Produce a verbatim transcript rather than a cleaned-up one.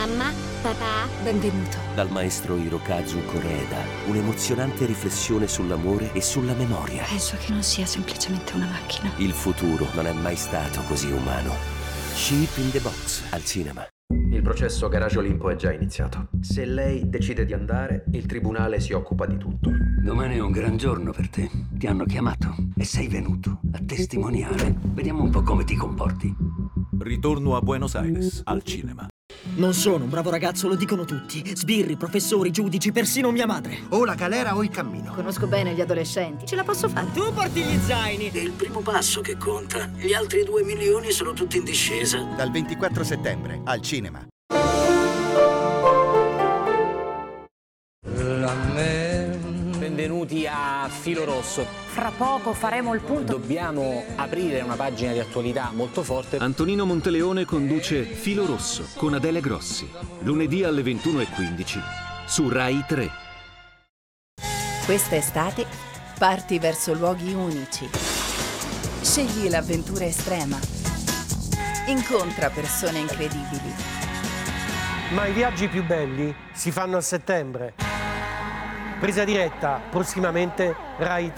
Mamma, papà, benvenuto. Dal maestro Hirokazu Koreeda, un'emozionante riflessione sull'amore e sulla memoria. Penso che non sia semplicemente una macchina. Il futuro non è mai stato così umano. Sheep in the Box, al cinema. Il processo Garage Olimpo è già iniziato. Se lei decide di andare, il tribunale si occupa di tutto. Domani è un gran giorno per te. Ti hanno chiamato e sei venuto a testimoniare. Vediamo un po' come ti comporti. Ritorno a Buenos Aires, al cinema. Non sono un bravo ragazzo, lo dicono tutti. Sbirri, professori, giudici, persino mia madre. O la galera o il cammino. Conosco bene gli adolescenti. Ce la posso fare. Tu porti gli zaini. È il primo passo che conta. Gli altri due milioni sono tutti in discesa. Dal ventiquattro settembre, al cinema. Benvenuti a Filo Rosso. Fra poco faremo il punto. Dobbiamo aprire una pagina di attualità molto forte. Antonino Monteleone conduce Filo Rosso con Adele Grossi, lunedì alle ventuno e quindici su Rai tre. Questa estate parti verso luoghi unici. Scegli l'avventura estrema. Incontra persone incredibili. Ma i viaggi più belli si fanno a settembre. Presa diretta, prossimamente Rai tre.